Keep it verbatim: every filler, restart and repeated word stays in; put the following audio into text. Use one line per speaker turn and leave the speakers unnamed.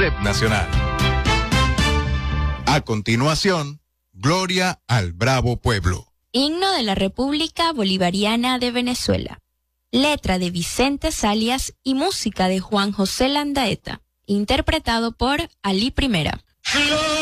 Red Nacional. A continuación, Gloria al Bravo Pueblo.
Himno de la República Bolivariana de Venezuela. Letra de Vicente Salias y música de Juan José Landaeta. Interpretado por Ali Primera.